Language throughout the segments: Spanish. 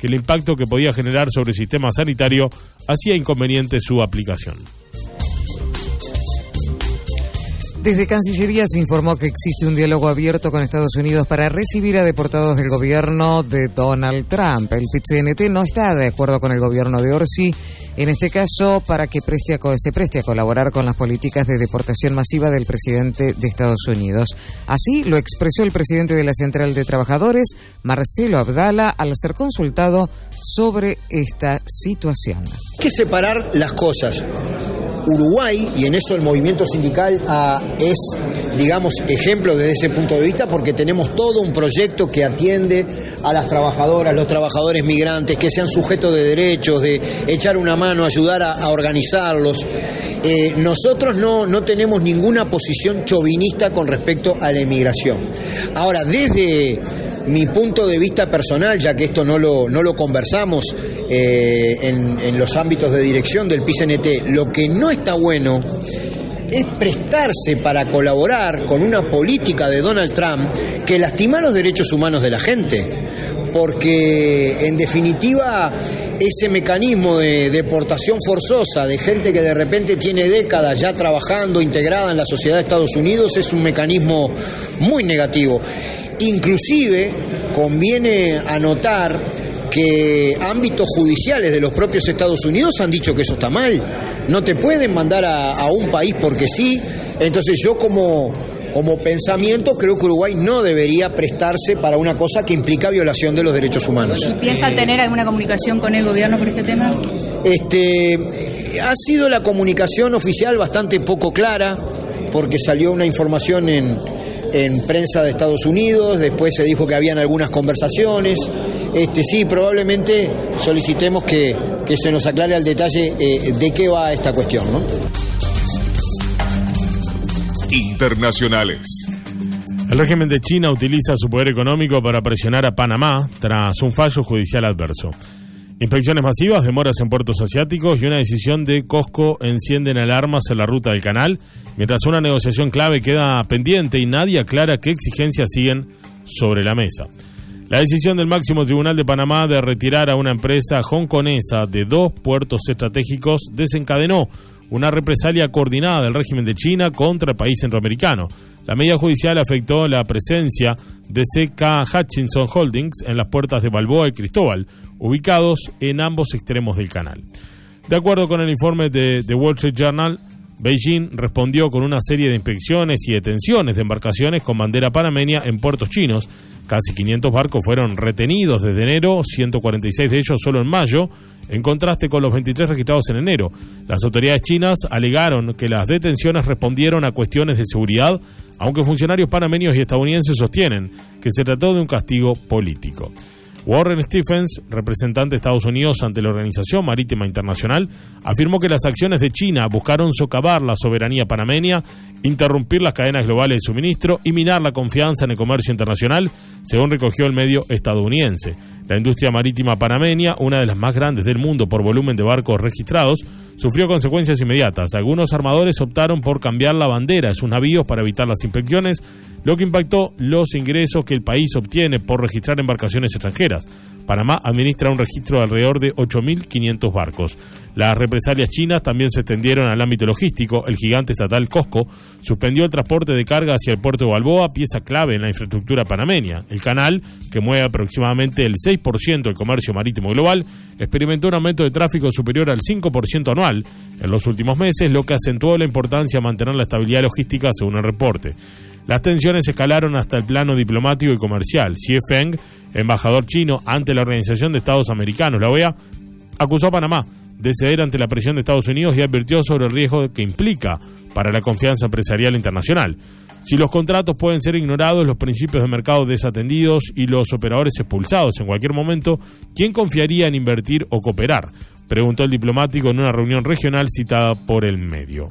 que el impacto que podía generar sobre el sistema sanitario hacía inconveniente su aplicación. Desde Cancillería se informó que existe un diálogo abierto con Estados Unidos para recibir a deportados del gobierno de Donald Trump. El PIT-CNT no está de acuerdo con el gobierno de Orsi, en este caso para que se preste a colaborar con las políticas de deportación masiva del presidente de Estados Unidos. Así lo expresó el presidente de la Central de Trabajadores, Marcelo Abdala, al ser consultado sobre esta situación. Hay que separar las cosas. Uruguay, y en eso el movimiento sindical es, digamos, ejemplo desde ese punto de vista, porque tenemos todo un proyecto que atiende a las trabajadoras, los trabajadores migrantes, que sean sujetos de derechos, de echar una mano, ayudar a organizarlos. Nosotros no tenemos ninguna posición chauvinista con respecto a la inmigración. Ahora, desde mi punto de vista personal, ya que esto no lo conversamos en los ámbitos de dirección del PIT-CNT, lo que no está bueno es prestarse para colaborar con una política de Donald Trump que lastima los derechos humanos de la gente, porque en definitiva ese mecanismo de deportación forzosa de gente que de repente tiene décadas ya trabajando, integrada en la sociedad de Estados Unidos, es un mecanismo muy negativo. Inclusive conviene anotar que ámbitos judiciales de los propios Estados Unidos han dicho que eso está mal. No te pueden mandar a un país porque sí. Entonces yo como pensamiento creo que Uruguay no debería prestarse para una cosa que implica violación de los derechos humanos. ¿Piensa tener alguna comunicación con el gobierno por este tema? Ha sido la comunicación oficial bastante poco clara, porque salió una información en prensa de Estados Unidos, después se dijo que habían algunas conversaciones. Sí, probablemente solicitemos que se nos aclare al detalle de qué va esta cuestión, ¿no? Internacionales. El régimen de China utiliza su poder económico para presionar a Panamá tras un fallo judicial adverso. Inspecciones masivas, demoras en puertos asiáticos y una decisión de COSCO encienden alarmas en la ruta del canal, mientras una negociación clave queda pendiente y nadie aclara qué exigencias siguen sobre la mesa. La decisión del máximo tribunal de Panamá de retirar a una empresa hongkonesa de 2 puertos estratégicos desencadenó una represalia coordinada del régimen de China contra el país centroamericano. La medida judicial afectó la presencia de CK Hutchison Holdings en las puertas de Balboa y Cristóbal, ubicados en ambos extremos del canal. De acuerdo con el informe de The Wall Street Journal, Beijing respondió con una serie de inspecciones y detenciones de embarcaciones con bandera panameña en puertos chinos. Casi 500 barcos fueron retenidos desde enero, 146 de ellos solo en mayo, en contraste con los 23 registrados en enero. Las autoridades chinas alegaron que las detenciones respondieron a cuestiones de seguridad, aunque funcionarios panameños y estadounidenses sostienen que se trató de un castigo político. Warren Stephens, representante de Estados Unidos ante la Organización Marítima Internacional, afirmó que las acciones de China buscaron socavar la soberanía panameña, interrumpir las cadenas globales de suministro y minar la confianza en el comercio internacional, según recogió el medio estadounidense. La industria marítima panameña, una de las más grandes del mundo por volumen de barcos registrados, sufrió consecuencias inmediatas. Algunos armadores optaron por cambiar la bandera de sus navíos para evitar las inspecciones, lo que impactó los ingresos que el país obtiene por registrar embarcaciones extranjeras. Panamá administra un registro de alrededor de 8.500 barcos. Las represalias chinas también se extendieron al ámbito logístico. El gigante estatal COSCO suspendió el transporte de carga hacia el puerto de Balboa, pieza clave en la infraestructura panameña. El canal, que mueve aproximadamente el 6% del comercio marítimo global, experimentó un aumento de tráfico superior al 5% anual en los últimos meses, lo que acentuó la importancia de mantener la estabilidad logística, según el reporte. Las tensiones escalaron hasta el plano diplomático y comercial. Xie Feng, embajador chino ante la Organización de Estados Americanos, la OEA, acusó a Panamá de ceder ante la presión de Estados Unidos y advirtió sobre el riesgo que implica para la confianza empresarial internacional. Si los contratos pueden ser ignorados, los principios de mercado desatendidos y los operadores expulsados en cualquier momento, ¿quién confiaría en invertir o cooperar?, preguntó el diplomático en una reunión regional citada por el medio.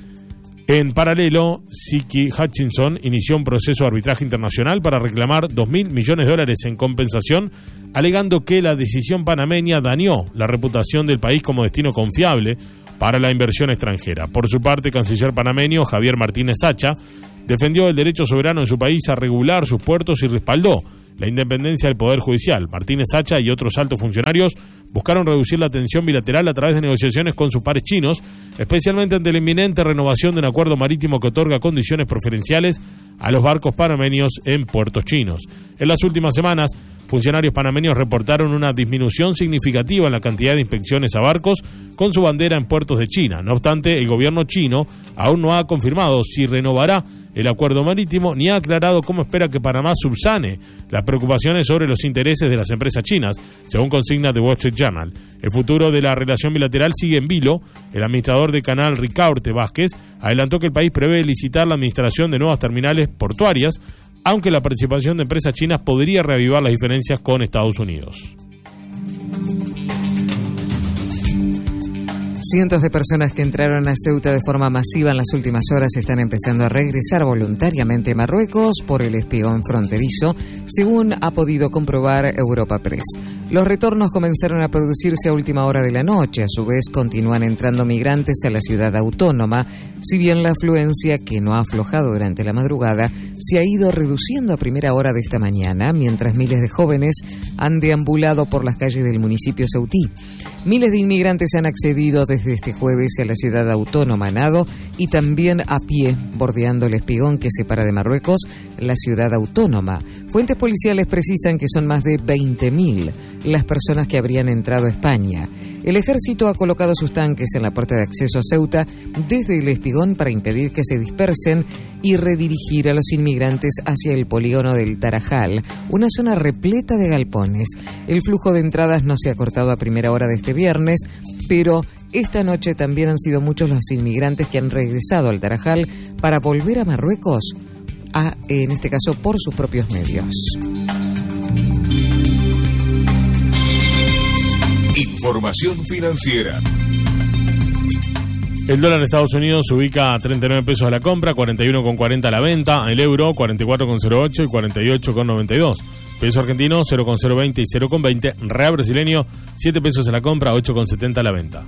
En paralelo, CK Hutchison inició un proceso de arbitraje internacional para reclamar $2.000 millones en compensación, alegando que la decisión panameña dañó la reputación del país como destino confiable para la inversión extranjera. Por su parte, el canciller panameño Javier Martínez Sacha defendió el derecho soberano en su país a regular sus puertos y respaldó la independencia del Poder Judicial. Martínez Sacha y otros altos funcionarios buscaron reducir la tensión bilateral a través de negociaciones con sus pares chinos, especialmente ante la inminente renovación de un acuerdo marítimo que otorga condiciones preferenciales a los barcos panameños en puertos chinos. En las últimas semanas, funcionarios panameños reportaron una disminución significativa en la cantidad de inspecciones a barcos con su bandera en puertos de China. No obstante, el gobierno chino aún no ha confirmado si renovará el acuerdo marítimo ni ha aclarado cómo espera que Panamá subsane las preocupaciones sobre los intereses de las empresas chinas, según consigna The Wall Street Journal. El futuro de la relación bilateral sigue en vilo. El administrador de Canal, Ricaurte Vázquez, adelantó que el país prevé licitar la administración de nuevas terminales portuarias, aunque la participación de empresas chinas podría reavivar las diferencias con Estados Unidos. Cientos de personas que entraron a Ceuta de forma masiva en las últimas horas están empezando a regresar voluntariamente a Marruecos por el espigón fronterizo, según ha podido comprobar Europa Press. Los retornos comenzaron a producirse a última hora de la noche. A su vez, continúan entrando migrantes a la ciudad autónoma, si bien la afluencia, que no ha aflojado durante la madrugada, se ha ido reduciendo a primera hora de esta mañana, mientras miles de jóvenes han deambulado por las calles del municipio ceutí. Miles de inmigrantes han accedido desde este jueves a la ciudad autónoma nado y también a pie, bordeando el espigón que separa de Marruecos la ciudad autónoma. Fuentes policiales precisan que son más de 20.000 las personas que habrían entrado a España. El ejército ha colocado sus tanques en la puerta de acceso a Ceuta desde el espigón para impedir que se dispersen y redirigir a los inmigrantes hacia el polígono del Tarajal, una zona repleta de galpones. El flujo de entradas no se ha cortado a primera hora de este viernes, pero esta noche también han sido muchos los inmigrantes que han regresado al Tarajal para volver a Marruecos, en este caso por sus propios medios. Información financiera. El dólar en Estados Unidos se ubica a 39 pesos a la compra, 41,40 a la venta, el euro 44,08 y 48,92. Peso argentino 0,020 y 0,20, real brasileño 7 pesos a la compra, 8,70 a la venta.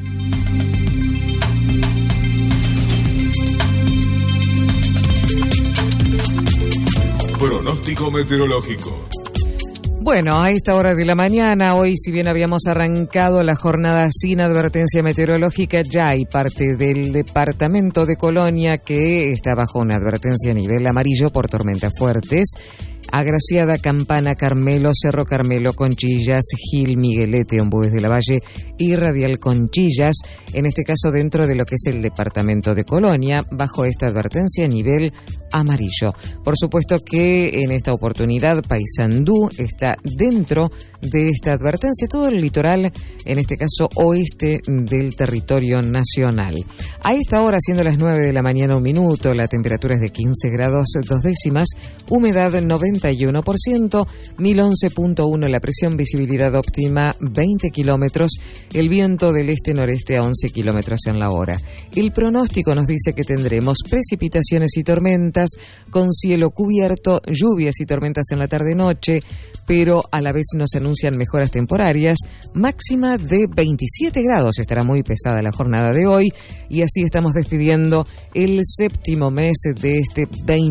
Pronóstico meteorológico. Bueno, a esta hora de la mañana, hoy si bien habíamos arrancado la jornada sin advertencia meteorológica, ya hay parte del departamento de Colonia que está bajo una advertencia a nivel amarillo por tormentas fuertes. Agraciada, Campana, Carmelo, Cerro Carmelo, Conchillas, Gil, Miguelete, Ombúes de la Valle y Radial Conchillas, en este caso dentro de lo que es el departamento de Colonia, bajo esta advertencia a nivel amarillo. Por supuesto que en esta oportunidad Paysandú está dentro de esta advertencia, todo el litoral, en este caso oeste del territorio nacional. A esta hora, siendo las 9 de la mañana, 1 minuto, la temperatura es de 15 grados 2 décimas, humedad 91%, 1011.1 la presión, visibilidad óptima 20 kilómetros, el viento del este-noreste a 11 kilómetros en la hora. El pronóstico nos dice que tendremos precipitaciones y tormentas con cielo cubierto, lluvias y tormentas en la tarde-noche, pero a la vez nos anuncian mejoras temporarias, máxima de 27 grados. Estará muy pesada la jornada de hoy y así estamos despidiendo el séptimo mes de este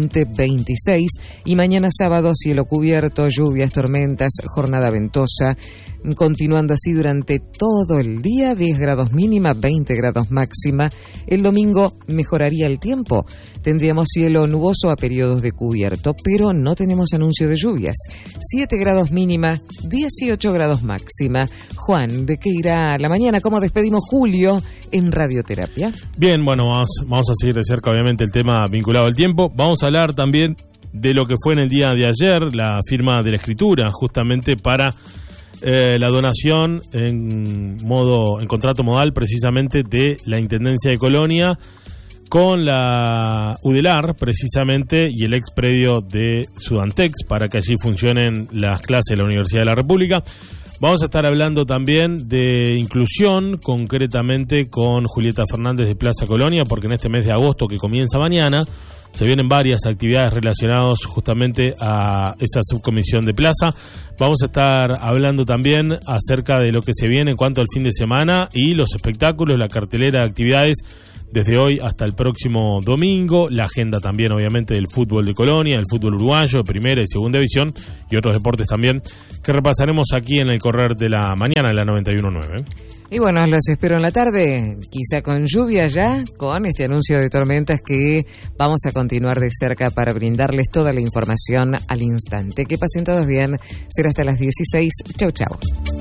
2026 y mañana sábado cielo cubierto, lluvias, tormentas, jornada ventosa, continuando así durante todo el día, 10 grados mínima, 20 grados máxima. El domingo mejoraría el tiempo. Tendríamos cielo nuboso a periodos de cubierto, pero no tenemos anuncio de lluvias. 7 grados mínima, 18 grados máxima. Juan, ¿de qué irá la mañana? ¿Cómo despedimos julio en Radioterapia? Bien, bueno, vamos a seguir de cerca obviamente el tema vinculado al tiempo. Vamos a hablar también de lo que fue en el día de ayer, la firma de la escritura, justamente para la donación en contrato modal precisamente de la Intendencia de Colonia con la UDELAR precisamente y el ex predio de Sudantex para que allí funcionen las clases de la Universidad de la República. Vamos a estar hablando también de inclusión, concretamente con Julieta Fernández de Plaza Colonia, porque en este mes de agosto que comienza mañana se vienen varias actividades relacionadas justamente a esa subcomisión de Plaza. Vamos a estar hablando también acerca de lo que se viene en cuanto al fin de semana y los espectáculos, la cartelera de actividades desde hoy hasta el próximo domingo. La agenda también, obviamente, del fútbol de Colonia, del fútbol uruguayo, de primera y segunda división, y otros deportes también, que repasaremos aquí en el correr de la mañana de la 91.9. Y bueno, los espero en la tarde, quizá con lluvia ya, con este anuncio de tormentas que vamos a continuar de cerca para brindarles toda la información al instante. Que pasen todos bien, será hasta las 16. Chau, chau.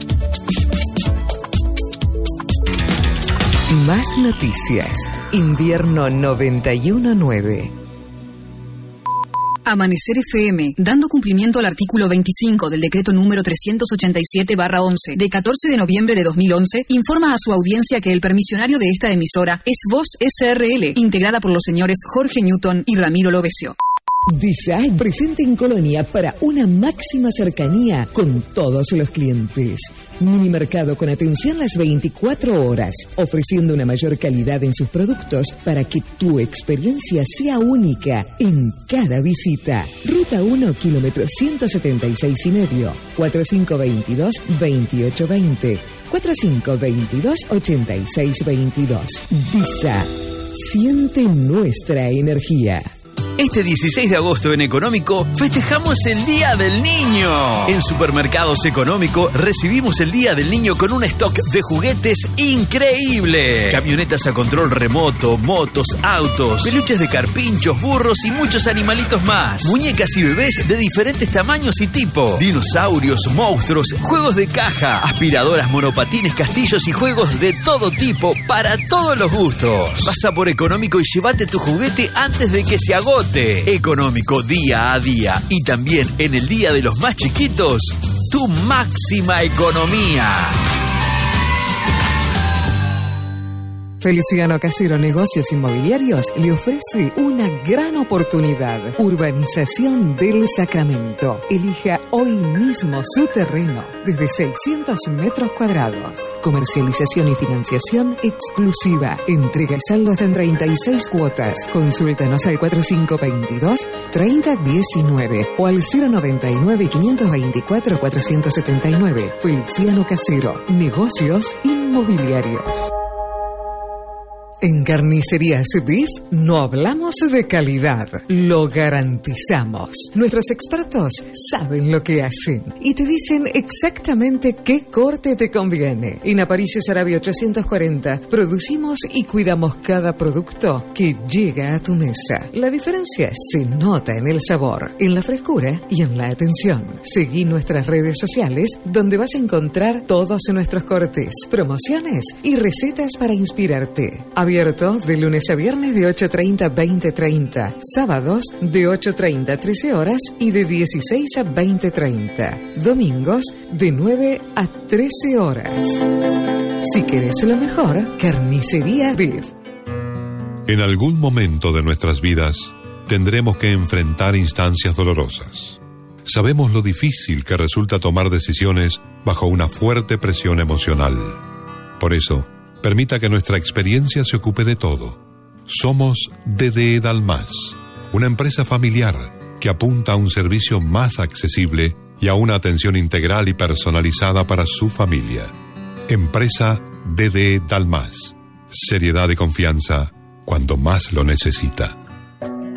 Más noticias. Invierno 91.9. Amanecer FM, dando cumplimiento al artículo 25 del decreto número 387/11 de 14 de noviembre de 2011, informa a su audiencia que el permisionario de esta emisora es Voz SRL, integrada por los señores Jorge Newton y Ramiro Lovesio. DISAI presente en Colonia para una máxima cercanía con todos los clientes. Minimercado con atención las 24 horas, ofreciendo una mayor calidad en sus productos para que tu experiencia sea única en cada visita. Ruta 1, kilómetro 176,5, 4522-2820, 4522-8622. DISA, siente nuestra energía. Este 16 de agosto en Económico festejamos el Día del Niño. En Supermercados Económico recibimos el Día del Niño con un stock de juguetes increíble. Camionetas a control remoto, motos, autos, peluches de carpinchos, burros y muchos animalitos más. Muñecas y bebés de diferentes tamaños y tipo. Dinosaurios, monstruos, juegos de caja, aspiradoras, monopatines, castillos y juegos de todo tipo para todos los gustos. Pasa por Económico y llévate tu juguete antes de que se agote. Económico día a día y también en el Día de los Más Chiquitos, tu máxima economía. Feliciano Casero Negocios Inmobiliarios le ofrece una gran oportunidad. Urbanización del Sacramento. Elija hoy mismo su terreno desde 600 metros cuadrados. Comercialización y financiación exclusiva. Entrega y saldos en 36 cuotas. Consúltanos al 4522-3019 o al 099-524-479. Feliciano Casero Negocios Inmobiliarios. En Carnicerías Beef no hablamos de calidad, lo garantizamos. Nuestros expertos saben lo que hacen y te dicen exactamente qué corte te conviene. En Aparicio Saravia 840 producimos y cuidamos cada producto que llega a tu mesa. La diferencia se nota en el sabor, en la frescura y en la atención. Seguí nuestras redes sociales donde vas a encontrar todos nuestros cortes, promociones y recetas para inspirarte. Abierto de lunes a viernes de 8:30 a 20:30, sábados de 8:30 a 13 horas y de 16 a 20:30, domingos de 9 a 13 horas. Si querés lo mejor, Carnicería Beef. En algún momento de nuestras vidas tendremos que enfrentar instancias dolorosas. Sabemos lo difícil que resulta tomar decisiones bajo una fuerte presión emocional. Por eso, permita que nuestra experiencia se ocupe de todo. Somos DDE Dalmas, una empresa familiar que apunta a un servicio más accesible y a una atención integral y personalizada para su familia. Empresa DDE Dalmas. Seriedad y confianza cuando más lo necesita.